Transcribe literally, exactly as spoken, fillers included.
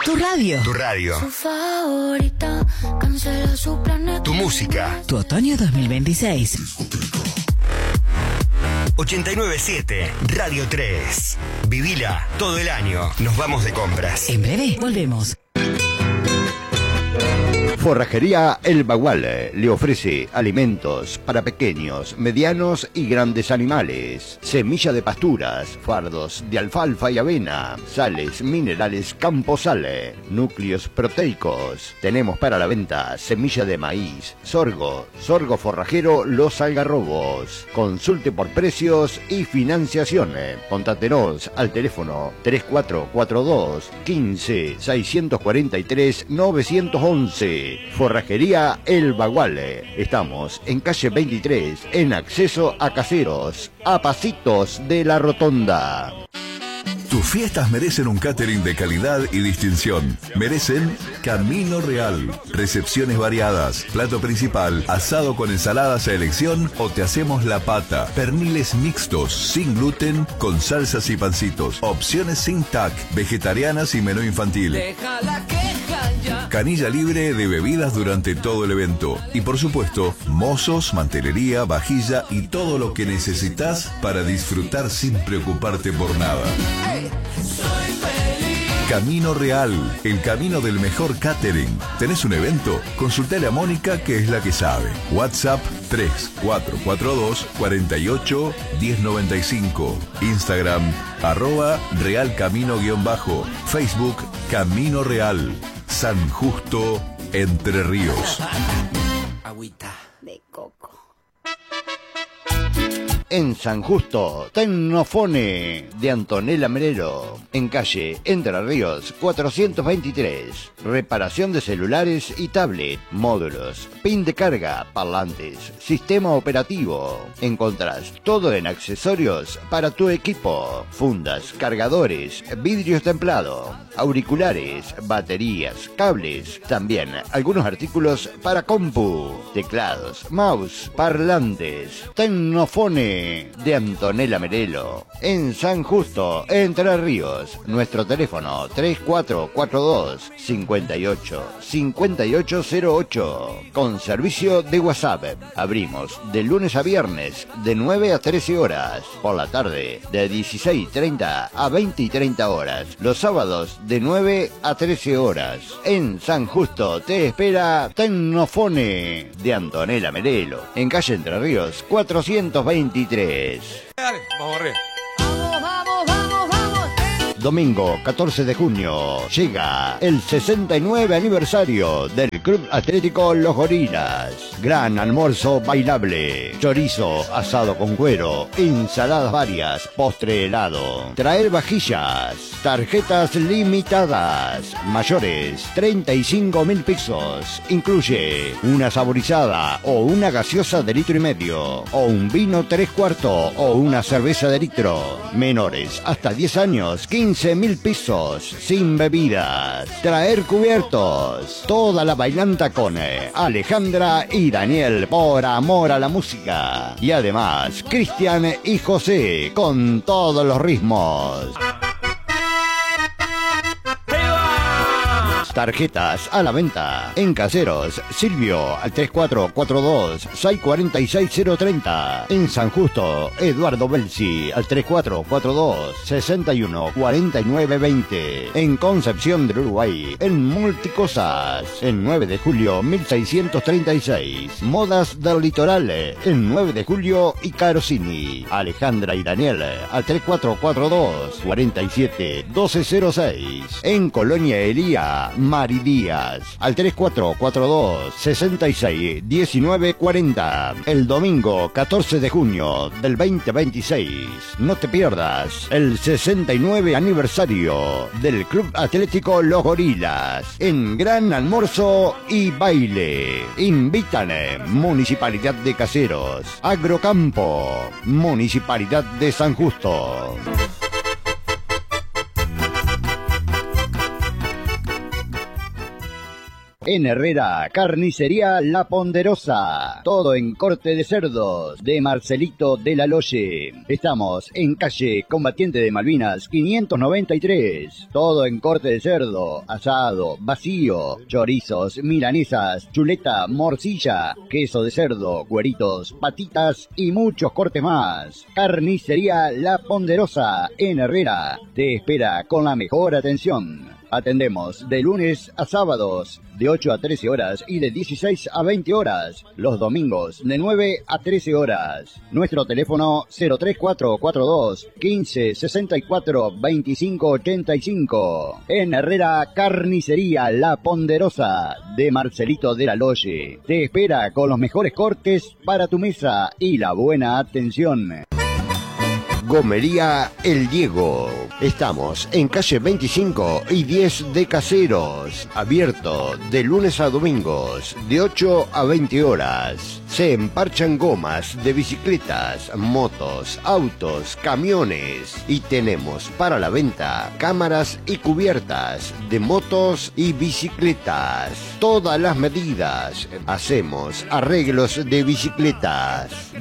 Tu radio. Tu radio. Su favorita, cancela su planeta. Tu música. Tu otoño dos mil veintiséis. ochenta y nueve siete Radio tres. Vivila todo el año. Nos vamos de compras. En breve volvemos. Forrajería El Bagual le ofrece alimentos para pequeños, medianos y grandes animales, semilla de pasturas, fardos de alfalfa y avena, sales minerales Camposale, núcleos proteicos. Tenemos para la venta semilla de maíz, sorgo, sorgo forrajero Los Algarrobos. Consulte por precios y financiación. Contáctenos al teléfono tres cuatro cuatro dos, quince, seiscientos cuarenta y tres, novecientos once. Forrajería El Bagual. Estamos en calle veintitrés, en acceso a Caseros, a pasitos de la Rotonda. Tus fiestas merecen un catering de calidad y distinción. Merecen Camino Real. Recepciones variadas, plato principal, asado con ensaladas a elección o te hacemos la pata. Perniles mixtos, sin gluten, con salsas y pancitos. Opciones sin T A C, vegetarianas y menú infantil. Deja la queja ya. Canilla libre de bebidas durante todo el evento. Y por supuesto, mozos, mantelería, vajilla y todo lo que necesitas para disfrutar sin preocuparte por nada. Soy feliz. Camino Real, el camino del mejor catering. ¿Tenés un evento? Consultale a Mónica, que es la que sabe. WhatsApp tres cuatro cuatro dos, cuatro ocho, uno cero nueve cinco. Instagram, arroba Real Camino guión bajo. Facebook, Camino Real. San Justo, Entre Ríos. Agüita De coco. En San Justo, Tecnofone de Antonella Merero, en calle Entre Ríos cuatrocientos veintitrés. Reparación de celulares y tablet, módulos, pin de carga, parlantes, sistema operativo. Encontrás todo en accesorios para tu equipo: fundas, cargadores, vidrios templados, auriculares, baterías, cables. También algunos artículos para compu, teclados, mouse, parlantes. Tecnofone de Antonella Merelo, en San Justo, Entre Ríos. Nuestro teléfono tres cuatro cuatro dos, cinco ocho, cinco ocho cero ocho. Con servicio de WhatsApp. Abrimos de lunes a viernes de nueve a trece horas. Por la tarde de dieciséis treinta a veinte y treinta horas. Los sábados de nueve a trece horas. En San Justo te espera Tecnofone de Antonella Merelo, en calle Entre Ríos cuatrocientos veintitrés. Dale, vamos arriba. Vamos, vamos, vamos, vamos. Domingo catorce de junio llega el sesenta y nueve aniversario del Club Atlético Los Gorilas. Gran almuerzo bailable, chorizo asado con cuero, ensaladas varias, postre helado. Traer vajillas, tarjetas limitadas, mayores treinta y cinco mil pesos. Incluye una saborizada o una gaseosa de litro y medio, o un vino tres cuartos o una cerveza de litro. Menores hasta diez años, quince mil pesos, sin bebidas. Traer cubiertos. Toda la bailanta con Alejandra y Daniel, por amor a la música. Y además, Cristian y José, con todos los ritmos. Tarjetas a la venta en Caseros, Silvio al tres cuatro cuatro dos, seis cuatro seis cero tres cero. En San Justo, Eduardo Belsi al tres cuatro cuatro dos, seis uno cuatro nueve dos cero. En Concepción del Uruguay, en Multicosas, en nueve de julio mil seiscientos treinta y seis. Modas del Litoral, en nueve de julio y Carosini. Alejandra y Daniel al tres cuatro cuatro dos, cuatro siete, uno dos cero seis. En Colonia Elía, Mari Díaz al tres cuatro cuatro dos, seis seis, uno nueve cuatro cero. El domingo catorce de junio del veinte veintiséis, no te pierdas el sesenta y nueve aniversario del Club Atlético Los Gorilas, en gran almuerzo y baile. Invitan Municipalidad de Caseros, Agrocampo, Municipalidad de San Justo. En Herrera, Carnicería La Ponderosa. Todo en corte de cerdos de Marcelito de la Loye. Estamos en calle Combatiente de Malvinas quinientos noventa y tres. Todo en corte de cerdo, asado, vacío, chorizos, milanesas, chuleta, morcilla, queso de cerdo, cueritos, patitas y muchos cortes más. Carnicería La Ponderosa en Herrera te espera con la mejor atención. Atendemos de lunes a sábados, de ocho a trece horas y de dieciséis a veinte horas. Los domingos, de nueve a trece horas. Nuestro teléfono cero tres cuatro cuatro dos, quince, sesenta y cuatro, veinticinco, ochenta y cinco. En Herrera, Carnicería La Ponderosa, de Marcelito de la Loye. Te espera con los mejores cortes para tu mesa y la buena atención. Gomería El Diego. Estamos en calle veinticinco y diez de Caseros. Abierto de lunes a domingos, de ocho a veinte horas. Se emparchan gomas de bicicletas, motos, autos, camiones. Y tenemos para la venta cámaras y cubiertas de motos y bicicletas. Todas las medidas. Hacemos arreglos de bicicletas.